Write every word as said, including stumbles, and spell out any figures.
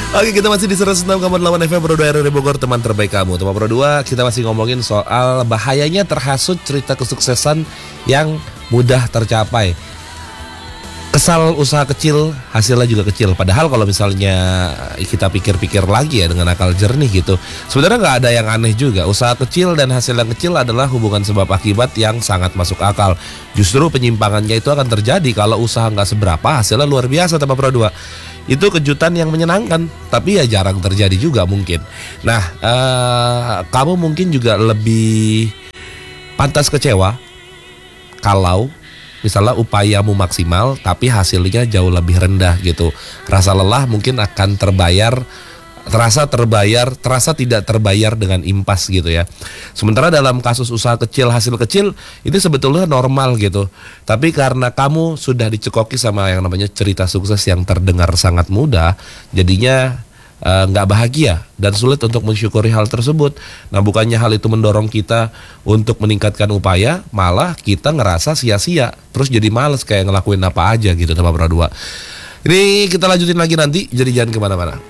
Oke, kita masih di seratus enam koma delapan F M Pro dua R R Bogor, teman terbaik kamu. Teman Pro dua, kita masih ngomongin soal bahayanya terhasut cerita kesuksesan yang mudah tercapai. Kesal usaha kecil, hasilnya juga kecil. Padahal kalau misalnya kita pikir-pikir lagi ya dengan akal jernih gitu, sebenarnya nggak ada yang aneh juga. Usaha kecil dan hasil yang kecil adalah hubungan sebab akibat yang sangat masuk akal. Justru penyimpangannya itu akan terjadi kalau usaha nggak seberapa, hasilnya luar biasa, teman Pro dua. Itu kejutan yang menyenangkan, tapi ya jarang terjadi juga mungkin. Nah, eh, kamu mungkin juga lebih pantas kecewa kalau misalnya upayamu maksimal tapi hasilnya jauh lebih rendah gitu. Rasa lelah mungkin akan terbayar, terasa terbayar, terasa tidak terbayar dengan impas gitu ya. Sementara dalam kasus usaha kecil, hasil kecil, itu sebetulnya normal gitu. Tapi karena kamu sudah dicekoki sama yang namanya cerita sukses yang terdengar sangat mudah, jadinya nggak uh, bahagia dan sulit untuk mensyukuri hal tersebut. Nah, bukannya hal itu mendorong kita untuk meningkatkan upaya, malah kita ngerasa sia-sia, terus jadi males kayak ngelakuin apa aja gitu, teman Pro dua. Ini kita lanjutin lagi nanti, jadi jangan kemana-mana.